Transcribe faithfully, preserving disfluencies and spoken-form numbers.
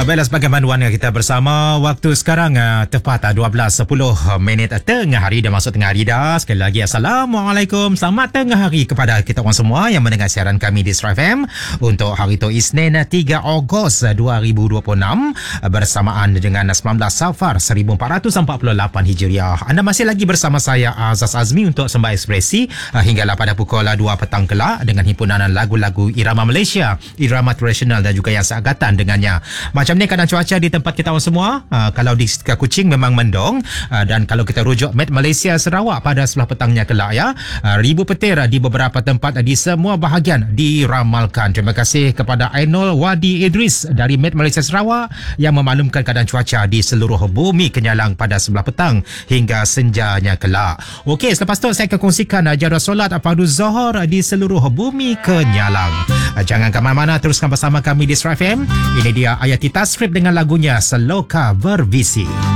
Baiklah, sebagai panduan kita bersama, waktu sekarang uh, tepat uh, dua belas sepuluh minit tengah hari, dah masuk tengah hari dah. Sekali lagi Assalamualaikum, selamat tengah hari kepada kita orang semua yang mendengar siaran kami di Star F M untuk hari itu Isnin tiga Ogos dua ribu dua puluh enam bersamaan dengan sembilan belas Safar seribu empat ratus empat puluh lapan Hijriah. Anda masih lagi bersama saya Azaz Azmi untuk Sembah Ekspresi uh, hinggalah pada pukul dua petang kelak dengan himpunan lagu-lagu irama Malaysia, irama tradisional dan juga yang seagatan dengannya. Macam ni keadaan cuaca di tempat kita orang semua. Uh, kalau di Kuching memang mendung, uh, dan kalau kita rujuk Met Malaysia Sarawak pada sebelah petangnya kelak ya, uh, ribu petir di beberapa tempat di semua bahagian diramalkan. Terima kasih kepada Ainul Wadi Idris dari Met Malaysia Sarawak yang memaklumkan keadaan cuaca di seluruh bumi Kenyalang pada sebelah petang hingga senjanya kelak. Okey, selepas tu saya akan kongsikan uh, jadual solat fardu Zuhur di seluruh bumi Kenyalang. Uh, jangan ke mana-mana, teruskan bersama kami di Star F M. Ini dia Ayati Tasrif dengan lagunya Seloka Bervisi.